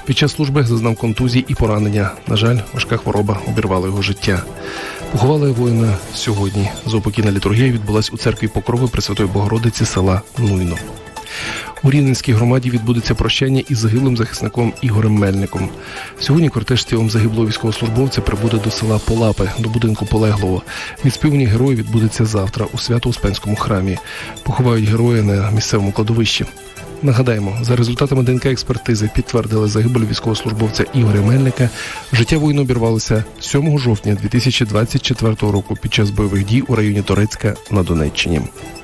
Під час служби зазнав контузій і поранення. На жаль, важка хвороба обірвала його життя. Поховали воїна сьогодні. Заупокійна літургія відбулась у церкві Покрови Пресвятої Богородиці села Нуйно. У Рівненській громаді відбудеться прощання із загиблим захисником Ігорем Мельником. Сьогодні кортеж з тілом загиблого військовослужбовця прибуде до села Полапи, до будинку полеглого. Відспівання героя відбудеться завтра у Свято-Успенському храмі. Поховають героя на місцевому кладовищі. Нагадаємо, за результатами ДНК-експертизи підтвердили загибель військовослужбовця Ігоря Мельника. Життя воїна обірвалося 7 жовтня 2024 року під час бойових дій у районі Торецька на Донеччині.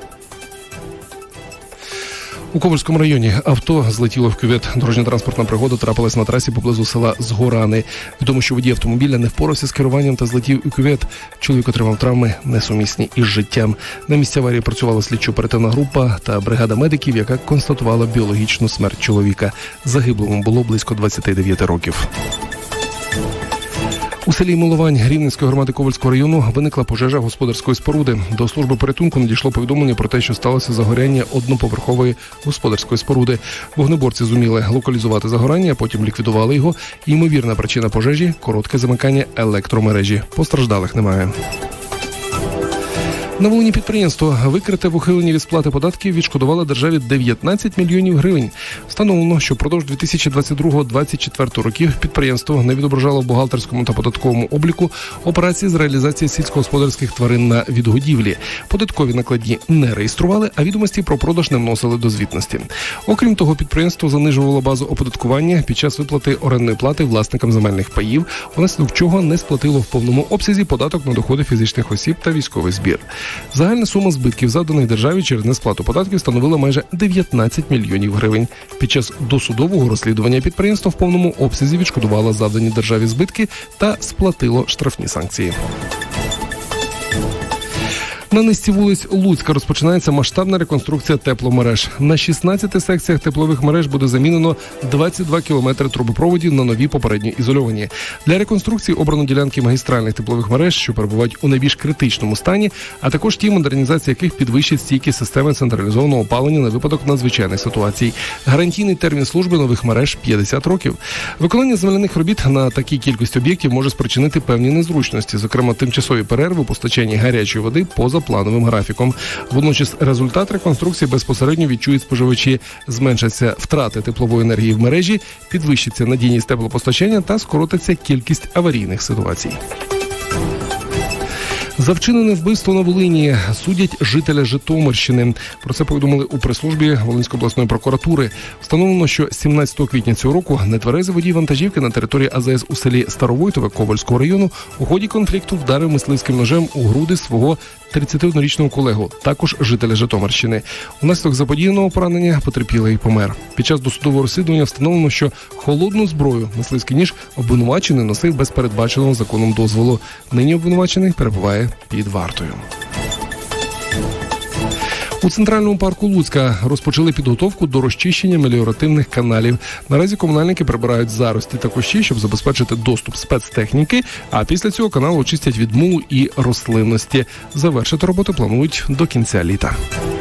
У Ковальському районі авто злетіло в кювет. Дорожньо-транспортна пригода трапилась на трасі поблизу села Згорани. Відомо, що водій автомобіля не впорався з керуванням та злетів у кювет. Чоловік отримав травми несумісні із життям. На місці аварії працювала слідчо-оперативна група та бригада медиків, яка констатувала біологічну смерть чоловіка. Загиблому було близько 29 років. У селі Миловань Рівненської громади Ковальського району виникла пожежа господарської споруди. До служби порятунку надійшло повідомлення про те, що сталося загоряння одноповерхової господарської споруди. Вогнеборці зуміли локалізувати загорання, а потім ліквідували його. Ймовірна причина пожежі – коротке замикання електромережі. Постраждалих немає. На Волині підприємство, викрите в ухиленні від сплати податків, відшкодувало державі 19 мільйонів гривень. Встановлено, що впродовж 2022-2024 років підприємство не відображало в бухгалтерському та податковому обліку операції з реалізації сільськогосподарських тварин на відгодівлі. Податкові накладні не реєстрували, а відомості про продаж не вносили до звітності. Окрім того, підприємство занижувало базу оподаткування під час виплати орендної плати власникам земельних паїв, внаслідок чого не сплатило в повному обсязі податок на доходи фізичних осіб та військовий збір. Загальна сума збитків, завданих державі через несплату податків, становила майже 19 мільйонів гривень. Під час досудового розслідування підприємство в повному обсязі відшкодувало завдані державі збитки та сплатило штрафні санкції. На низці вулиць Луцька розпочинається масштабна реконструкція тепломереж. На 16 секціях теплових мереж буде замінено 22 кілометри трубопроводів на нові попередньо ізольовані. Для реконструкції обрано ділянки магістральних теплових мереж, що перебувають у найбільш критичному стані, а також ті, модернізація яких підвищить стійкість системи централізованого опалення на випадок надзвичайних ситуацій. Гарантійний термін служби нових мереж – 50 років. Виконання земляних робіт на такій кількості об'єктів може спричинити певні незручності, зокрема тимчасові перерви у постачанні гарячої води поза плановим графіком. Водночас результат реконструкції безпосередньо відчують споживачі. Зменшаться втрати теплової енергії в мережі, підвищиться надійність теплопостачання та скоротиться кількість аварійних ситуацій. За вчинене вбивство на Волині судять жителя Житомирщини. Про це повідомили у прес-службі Волинської обласної прокуратури. Встановлено, що 17 квітня цього року нетверезий водій вантажівки на території АЗС у селі Старовойтове Ковальського району у ході конфлікту вдарив мисливським ножем у груди свого 31-річного колегу, також жителя Житомирщини. Унаслідок заподіяного поранення потерпілий помер. Під час досудового розслідування встановлено, що холодну зброю, мисливський ніж, обвинувачений носив без передбаченого законом дозволу. Нині обвинувачений перебуває під вартою. У Центральному парку Луцька розпочали підготовку до розчищення меліоративних каналів. Наразі комунальники прибирають зарості та кущі, щоб забезпечити доступ спецтехніки, а після цього канал очистять від мулу і рослинності. Завершити роботи планують до кінця літа.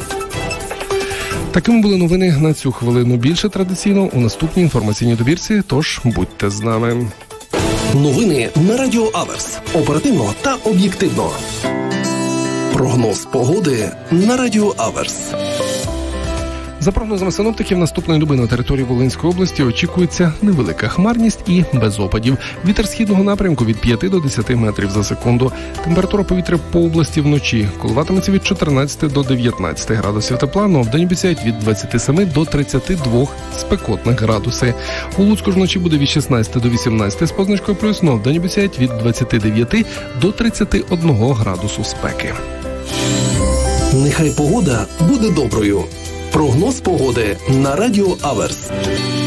Такими були новини на цю хвилину. Більше традиційно у наступній інформаційній добірці, тож будьте з нами. Новини на Радіо Аверс. Оперативно та об'єктивно. Прогноз погоди на Радіо Аверс. За прогнозами синоптиків, наступної доби на території Волинської області очікується невелика хмарність і без опадів. Вітер східного напрямку від 5 до 10 метрів за секунду. Температура повітря по області вночі коливатиметься від 14 до 19 градусів тепла, но вдень обіцяють від 27 до 32 спекотних градуси. У Луцьку ж вночі буде від 16 до 18 з позначкою плюс, но вдень обіцяють від 29 до 31 градусу спеки. Нехай погода буде доброю. Прогноз погоди на Радіо Аверс.